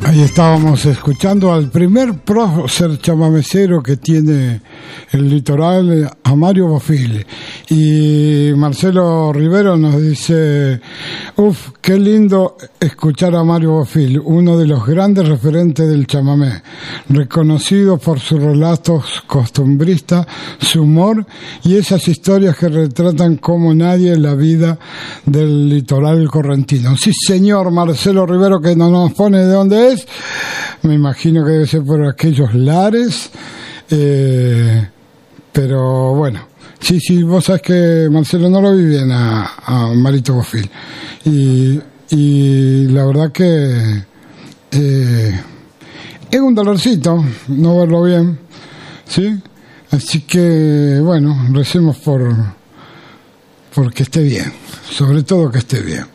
Ahí estábamos escuchando al primer prócer chamamecero que tiene el litoral, a Mario Bofill. Y Marcelo Rivero nos dice: uf, qué lindo escuchar a Mario Bofill, uno de los grandes referentes del chamamé, reconocido por sus relatos costumbristas, su humor y esas historias que retratan como nadie la vida del litoral correntino. Sí, señor Marcelo Rivero, que no nos pone de dónde es. Me imagino que debe ser por aquellos lares, pero bueno, sí, vos sabés que Marcelo no lo vi bien a Marito Bofill, y la verdad que es un dolorcito no verlo bien, ¿sí? Así que bueno, recemos por que esté bien, sobre todo que esté bien.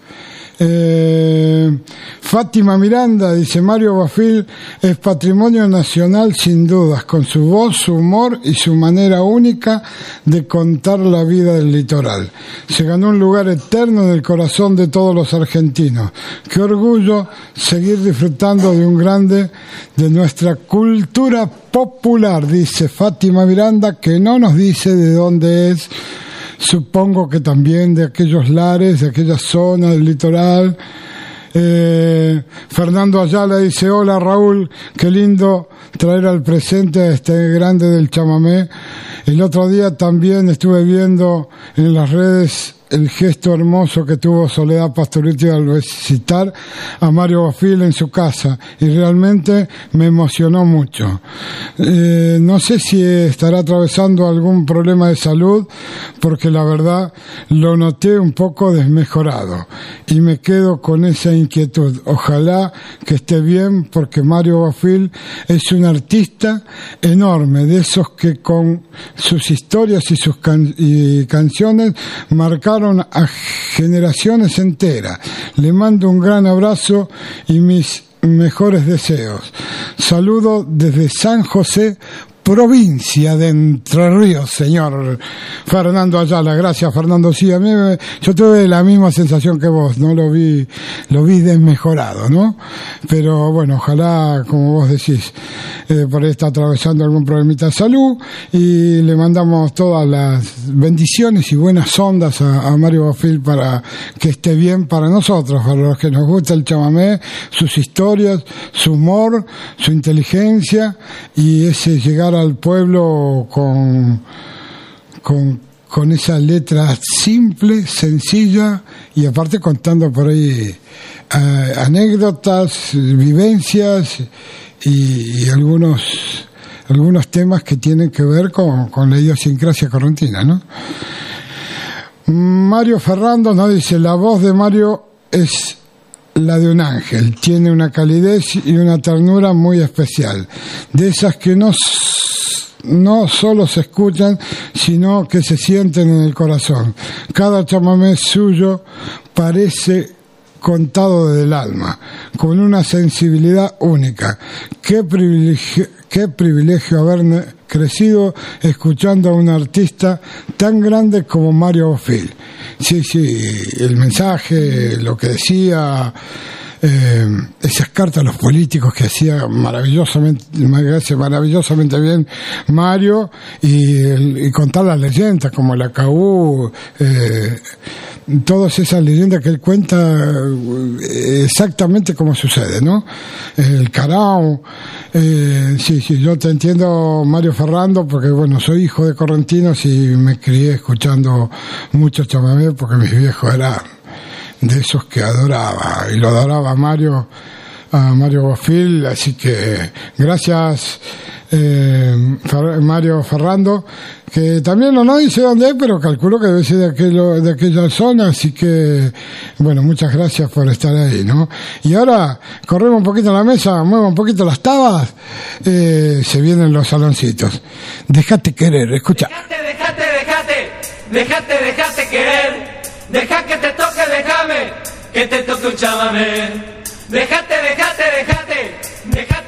Fátima Miranda dice: Mario Bofill es patrimonio nacional sin dudas, con su voz, su humor y su manera única de contar la vida del litoral. Se ganó un lugar eterno en el corazón de todos los argentinos. Qué orgullo seguir disfrutando de un grande de nuestra cultura popular, dice Fátima Miranda, que no nos dice de dónde es. Supongo que también de aquellos lares, de aquella zona del litoral. Fernando Ayala dice: hola Raúl, qué lindo traer al presente a este grande del chamamé. El otro día también estuve viendo en las redes el gesto hermoso que tuvo Soledad Pastorutti al visitar a Mario Bofill en su casa, y realmente me emocionó mucho. No sé si estará atravesando algún problema de salud, porque la verdad lo noté un poco desmejorado y me quedo con esa inquietud. Ojalá que esté bien, porque Mario Bofill es un artista enorme, de esos que con sus historias y sus canciones marcaron a generaciones enteras. Le mando un gran abrazo y mis mejores deseos. Saludo desde San José, provincia de Entre Ríos, señor Fernando Ayala. Gracias, Fernando. Sí, yo tuve la misma sensación que vos, ¿no? Lo vi desmejorado, ¿no? Pero bueno, ojalá, como vos decís, por ahí está atravesando algún problemita de salud, y le mandamos todas las bendiciones y buenas ondas a Mario Bofill para que esté bien para nosotros, para los que nos gusta el chamamé, sus historias, su humor, su inteligencia y ese llegar al pueblo con esa letra simple, sencilla, y aparte contando por ahí anécdotas, vivencias y algunos temas que tienen que ver con la idiosincrasia correntina, ¿no? Mario Ferrando nos dice: la voz de Mario es la de un ángel, tiene una calidez y una ternura muy especial, de esas que no solo se escuchan, sino que se sienten en el corazón. Cada chamamé suyo parece contado desde el alma, con una sensibilidad única. Qué privilegio haber crecido escuchando a un artista tan grande como Mario Bofill. Sí, el mensaje, lo que decía, esas cartas a los políticos que hacía maravillosamente bien Mario, y contar las leyendas como el ACAU, todas esas leyendas que él cuenta exactamente como sucede, ¿no? El Carao. Sí, yo te entiendo, Mario Ferrando, porque bueno, soy hijo de correntinos y me crié escuchando mucho chamamé, porque mis viejos eran de esos que adoraba, y lo adoraba a Mario Bofill. Así que gracias, Mario Ferrando, que también no dice dónde es, pero calculo que debe ser de aquella zona. Así que bueno, muchas gracias por estar ahí, ¿no? Y ahora corremos un poquito la mesa, mueva un poquito las tabas, se vienen los saloncitos. Déjate querer, escucha. Déjate querer. Deja que te toque, déjame que te toque un chamamé. Déjate